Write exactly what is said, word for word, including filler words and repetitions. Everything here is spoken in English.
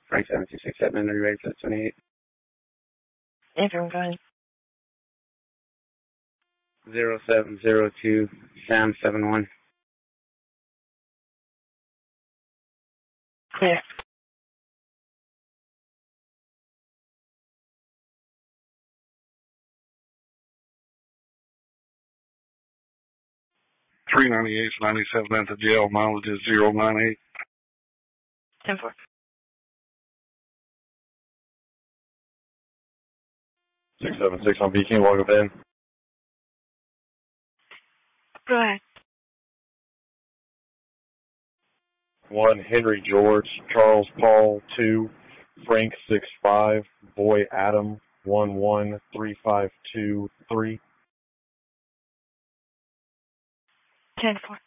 Frank seven two six seven, are you ready for the twenty-eight? Andrew, go ahead. zero seven zero two, Sam seven one. Clear. three ninety-eight, ninety-seven at the jail, mileage is zero nine eight. ten four. six seven six on Beacon, welcome in. Go ahead. one, Henry George, Charles Paul, two, Frank six five, Boy Adam, one one three five two three. ten four.